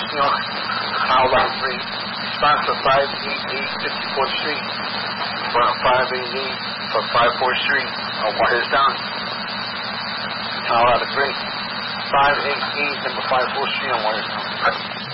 Line 3. Response for 588 54th Street. For 588 for 54th Street. Wires down. Colorado 3. 588 number 54th Street on wires down.